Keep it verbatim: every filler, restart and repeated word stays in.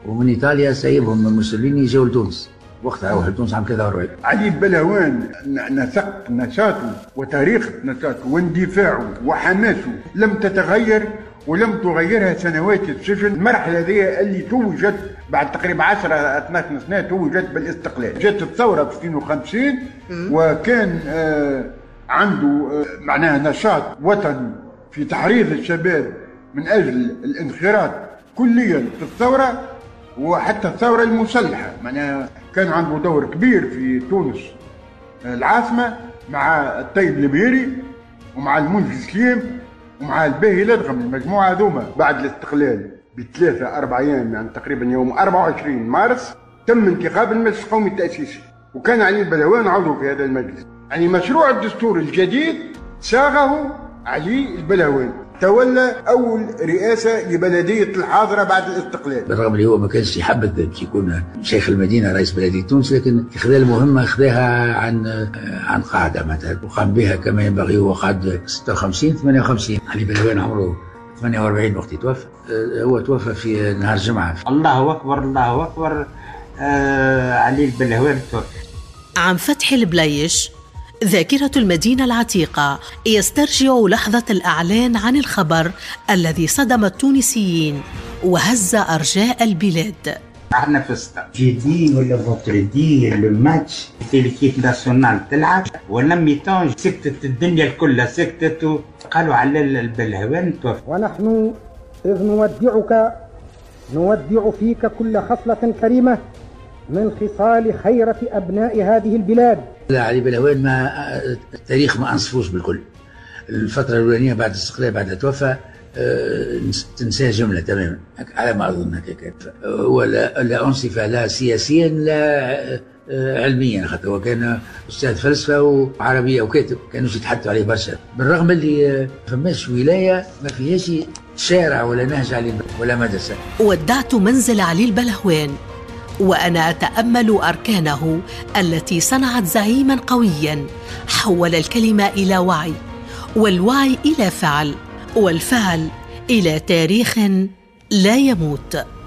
ومن إيطاليا سايبهم من موسوليني جاوا لتونس، وقتها راحوا لتونس عام ثلاثة وأربعين. علي البلهوان نسق نشاطه وتاريخ نشاطه واندفاعه وحماسه لم تتغير ولم تغيرها سنوات السجن. المرحلة هذه اللي توجد بعد تقريبا عشرة اثناشر سنة توجد بالاستقلال. جت الثورة في اثنين وخمسين وكان آه عنده آه معناها نشاط وطني في تحريض الشباب من أجل الانخراط كليا في الثورة وحتى الثورة المسلحة. معناها كان عنده دور كبير في تونس العاصمة مع الطيب البهيري ومع المنجي سليم ومع الباهي الادغم. المجموعة هذوما بعد الاستقلال بثلاثة أربع أيام يعني تقريبا يوم أربعة وعشرين مارس تم انتخاب المجلس القومي التأسيسي وكان علي البلهوان عضو في هذا المجلس. يعني مشروع الدستور الجديد صاغه علي البلهوان، تولى أول رئاسة لبلدية الحاضرة بعد الاستقلال. بالرغم اللي هو ما كانش يحبذ باش يكون شيخ المدينة رئيس بلدية تونس، لكن خذا المهمة خذاها عن عن قاعدة مثلا وقام بها كما ينبغي. هو قعد ستة وخمسين ثمانية وخمسين. علي البلهوان عمره ثمانية وأربعين وقت يتوفى. هو توفى في نهار الجمعة. الله أكبر الله أكبر. آه علي البلهوان توفى عن فتح البليش. ذاكرة المدينة العتيقة يسترجع لحظة الإعلان عن الخبر الذي صدم التونسيين وهز أرجاء البلاد. احنا في السطح جدي ولا فوتردي الماتش في ليكيب ناسيونال تلعب ولا ميتان سكتت الدنيا الكل سكتت وقالوا على البلهوان توفى. ونحن إذ نودعك نودع فيك كل خصلة كريمة من خصال خيرة أبناء هذه البلاد. لا علي البلهوان ما التاريخ ما أنصفوش بالكل. الفترة الأولانية بعد الاستقلال بعد توفى تنساه جملة تماما على ما أظن هكاك. ولا لا أنصف لا سياسيا لا علميا، خاطر هو كان أستاذ فلسفة وعربية وكاتب كانوش يتحدثوا عليه برشا. بالرغم اللي فماش ولاية ما فيهاش شارع ولا نهج علي ولا مدرسة. ودعت منزل علي البلهوان وأنا أتأمل أركانه التي صنعت زعيما قويا حول الكلمة إلى وعي، والوعي إلى فعل، والفعل إلى تاريخ لا يموت.